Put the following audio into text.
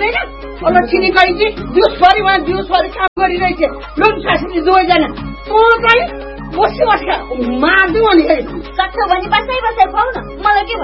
हुँदैन होला छिनी गइन्छ दिउँसभरि उहाँ दिउँसभरि काम गरिरहेछ लोन सासुले दुवैजना तँ चाहिँ बसी बस्का मार्दिउँ अनि सक्छ भने बसाइ खुवाउ न मलाई के